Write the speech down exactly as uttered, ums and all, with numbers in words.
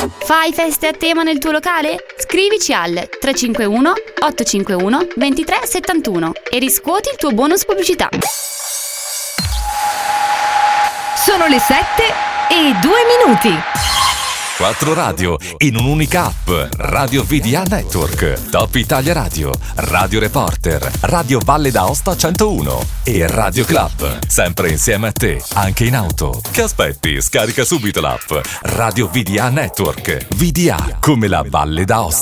Fai feste a tema nel tuo locale? Scrivici al tre cinque uno otto cinque uno due tre sette uno e riscuoti il tuo bonus pubblicità. Sono le sette e due minuti. Quattro radio in un'unica app. Radio V D A Network, Top Italia Radio, Radio Reporter, Radio Valle d'Aosta centouno e Radio Club. Sempre insieme a te, anche in auto. Che aspetti? Scarica subito l'app Radio V D A Network. V D A come la Valle d'Aosta.